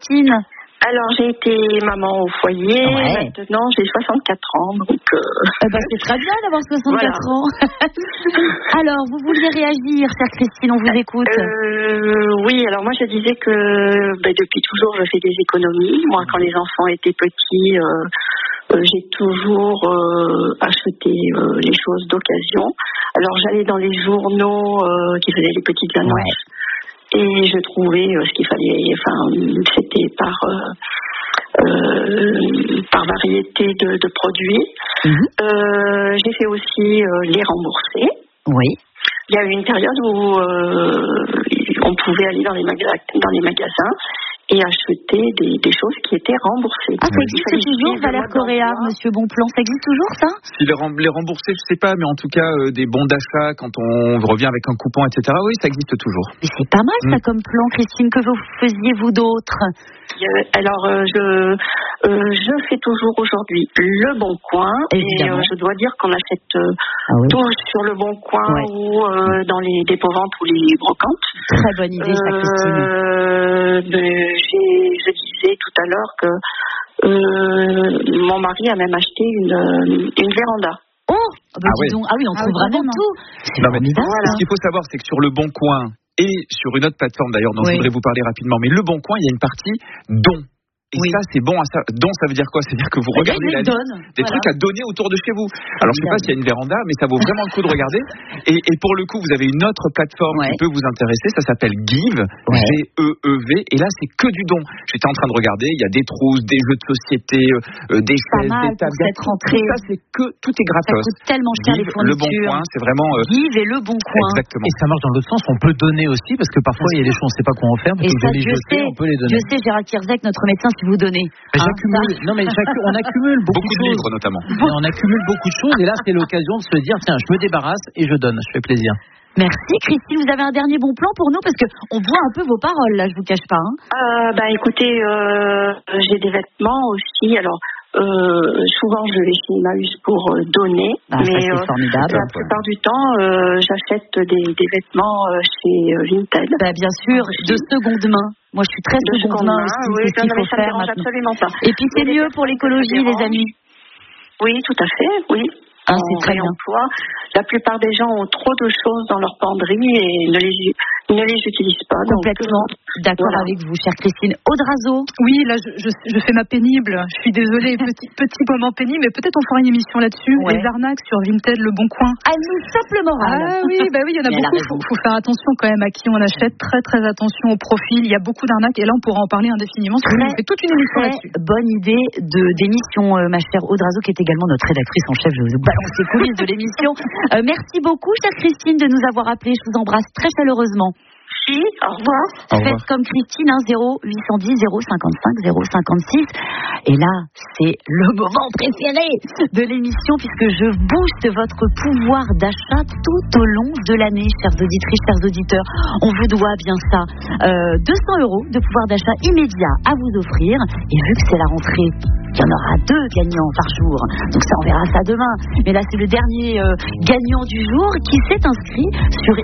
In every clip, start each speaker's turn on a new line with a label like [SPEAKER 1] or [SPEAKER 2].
[SPEAKER 1] Christine?
[SPEAKER 2] Alors, j'ai été maman au foyer. Maintenant, j'ai 64 ans. Donc,
[SPEAKER 1] c'est très bien d'avoir 64 ans. Alors, vous vouliez réagir, chère Christine, on vous écoute.
[SPEAKER 2] Oui, alors moi, je disais que depuis toujours, je fais des économies. Moi, quand les enfants étaient petits, j'ai toujours acheté les choses d'occasion. Alors, j'allais dans les journaux qui faisaient les petites annonces. Ouais. Et je trouvais ce qu'il fallait, c'était par variété de produits. J'ai fait aussi les rembourser.
[SPEAKER 1] Oui.
[SPEAKER 2] Il y a eu une période où on pouvait aller dans les magasins et acheter des choses qui étaient remboursées.
[SPEAKER 1] Ah, ça existe toujours, Valère Correa, Monsieur Bonplan, ça existe toujours, ça?
[SPEAKER 3] Si les rembourser, je sais pas, mais en tout cas, des bons d'achat, quand on revient avec un coupon, etc., oui, ça existe toujours.
[SPEAKER 1] Mais c'est pas mal, ça, comme plan, Christine, que vous faisiez, vous d'autres?
[SPEAKER 2] Alors, je fais toujours aujourd'hui le Bon Coin.
[SPEAKER 1] Évidemment.
[SPEAKER 2] Et je dois dire qu'on achète tout sur le Bon Coin ou dans les dépôts-ventes ou les brocantes.
[SPEAKER 1] Très bonne idée, ça, Christine.
[SPEAKER 2] Je disais tout à l'heure que mon mari a même acheté une véranda.
[SPEAKER 1] Dis donc. Ah oui, on trouve vraiment tout.
[SPEAKER 3] Non, mais ce qu'il faut savoir, c'est que sur le Bon Coin et sur une autre plateforme d'ailleurs dont je voudrais vous parler rapidement, mais le Bon Coin, il y a une partie dons. Et ça, c'est bon. Don, ça veut dire quoi? C'est-à-dire que vous regardez des trucs à donner autour de chez vous. Alors, je ne sais pas s'il y a une véranda, mais ça vaut vraiment le coup de regarder. Et pour le coup, vous avez une autre plateforme qui peut vous intéresser. Ça s'appelle Give, G-E-E-V. Et là, c'est que du don. J'étais en train de regarder. Il y a des trousses, des jeux de société, des chaises, des tables. Tout ça, c'est que tout est gratos.
[SPEAKER 1] Ça coûte tellement cher, les fournitures.
[SPEAKER 3] Le Bon Coin, c'est vraiment...
[SPEAKER 1] Give et le Bon Coin.
[SPEAKER 3] Exactement.
[SPEAKER 4] Et ça marche dans l'autre sens. On peut donner aussi, parce que parfois, il y a des choses, on ne sait pas quoi en faire.
[SPEAKER 1] Et ça, on peut les donner. Je sais, Gérard Kierzek, notre médecin, si vous donnez.
[SPEAKER 4] On accumule beaucoup de
[SPEAKER 3] livres notamment.
[SPEAKER 4] On accumule beaucoup de choses et là c'est l'occasion de se dire tiens, je me débarrasse et je donne, je fais plaisir.
[SPEAKER 1] Merci Christine, vous avez un dernier bon plan pour nous parce que on voit un peu vos paroles là, je vous cache pas.
[SPEAKER 2] Écoutez, j'ai des vêtements aussi. Alors souvent je vais chez Emmaüs pour donner, mais
[SPEAKER 1] c'est formidable.
[SPEAKER 2] La plupart du temps j'achète des vêtements chez Vinted.
[SPEAKER 1] Bien sûr, de seconde main. Moi je suis très seconde main aussi.
[SPEAKER 2] Oui,
[SPEAKER 1] c'est ce qu'il faut
[SPEAKER 2] ça
[SPEAKER 1] faire
[SPEAKER 2] me dérange absolument pas.
[SPEAKER 1] Et puis c'est mieux pour l'écologie, les amis.
[SPEAKER 2] Oui, tout à fait, oui.
[SPEAKER 1] C'est très bien.
[SPEAKER 2] La plupart des gens ont trop de choses dans leur penderie et ne les utilisent pas.
[SPEAKER 1] Complètement d'accord avec vous, chère Christine. Audrazo.
[SPEAKER 5] Oui, là, je fais ma pénible. Je suis désolée, petit moment pénible, mais peut-être on fera une émission là-dessus. Les arnaques sur Vinted, le Bon Coin.
[SPEAKER 1] Nous simplement.
[SPEAKER 5] Oui, il y en a beaucoup. Il faut faire attention quand même à qui on achète. Très, très attention au profil. Il y a beaucoup d'arnaques et là, on pourra en parler indéfiniment. On fait toute une émission là-dessus.
[SPEAKER 1] Bonne idée d'émission, ma chère Audrazo, qui est également notre rédactrice en chef. Je vous balance les coulisses de l'émission. Merci beaucoup, chère Christine, de nous avoir appelés. Je vous embrasse très chaleureusement.
[SPEAKER 2] Merci, au revoir.
[SPEAKER 1] Faites comme Christine, 0810 055 056. Et là, c'est le moment préféré de l'émission puisque je booste votre pouvoir d'achat tout au long de l'année, chères auditrices, chers auditeurs. On vous doit bien ça. 200 € de pouvoir d'achat immédiat à vous offrir. Et vu que c'est la rentrée, il y en aura 2 gagnants par jour. Donc ça, on verra ça demain. Mais là, c'est le dernier gagnant du jour qui s'est inscrit sur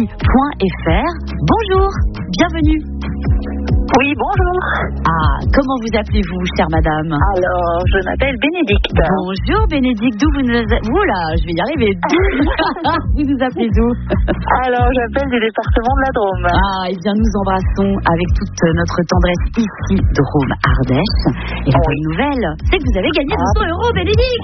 [SPEAKER 1] ici.fr. Bonjour, bienvenue.
[SPEAKER 2] Oui, bonjour.
[SPEAKER 1] Comment vous appelez-vous, chère madame?
[SPEAKER 2] Alors, je m'appelle Bénédicte.
[SPEAKER 1] Bonjour Bénédicte, d'où vous nous... Oula, je vais y arriver. Vous nous appelez d'où?
[SPEAKER 2] Alors, j'appelle du département de la Drôme.
[SPEAKER 1] Eh bien, nous embrassons avec toute notre tendresse ici, Drôme Ardèche. Et la bonne nouvelle, c'est que vous avez gagné 200 €, Bénédicte.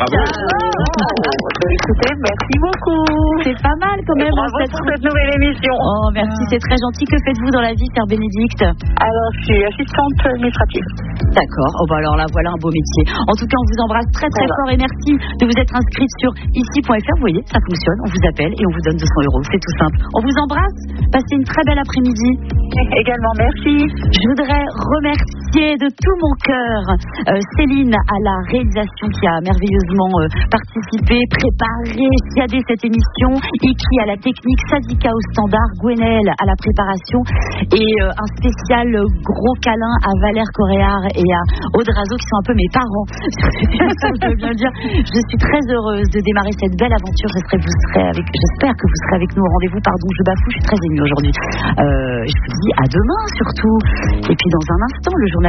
[SPEAKER 2] Écoutez, merci beaucoup.
[SPEAKER 1] C'est pas mal quand même.
[SPEAKER 2] Bravo pour cette nouvelle émission.
[SPEAKER 1] Merci, c'est très gentil. Que faites-vous dans la vie, chère Bénédicte?
[SPEAKER 2] Alors, je suis assistante administrative.
[SPEAKER 1] D'accord. Alors là, voilà un beau métier. En tout cas, on vous embrasse très très fort et merci de vous être inscrite sur ici.fr. Vous voyez, ça fonctionne. On vous appelle et on vous donne 200 €. C'est tout simple. On vous embrasse. Passez une très belle après-midi.
[SPEAKER 2] Également, merci.
[SPEAKER 1] Je voudrais remercier de tout mon cœur Céline à la réalisation qui a merveilleusement participé, préparé, chiadé cette émission. Iki à la technique, Sadika au standard, Gwenaëlle à la préparation et un spécial gros câlin à Valère Correa et à Audrazo qui sont un peu mes parents. Je veux bien le dire. Je suis très heureuse de démarrer cette belle aventure. J'espère que vous serez avec nous au rendez-vous. Pardon, je bafoue, je suis très émue aujourd'hui. Je vous dis à demain surtout. Et puis dans un instant, le journal